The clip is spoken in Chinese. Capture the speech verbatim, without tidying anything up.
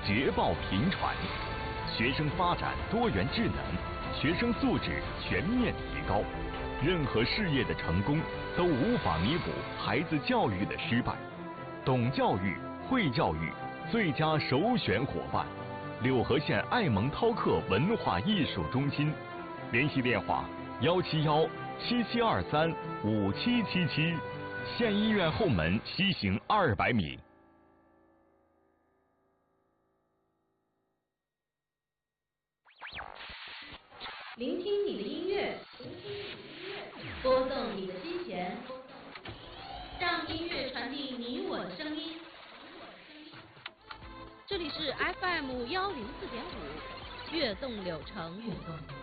捷报频传，学生发展多元智能，学生素质全面提高。任何事业的成功都无法弥补孩子教育的失败。懂教育、会教育最佳首选伙伴，六合县爱蒙涛克文化艺术中心，联系电话幺七幺七七二三五七七七，县医院后门西行二百米。 聆听你的音乐，播送你的金钱，让音乐传递你我的声音。这里是 F M 幺零四点五，悦动柳城。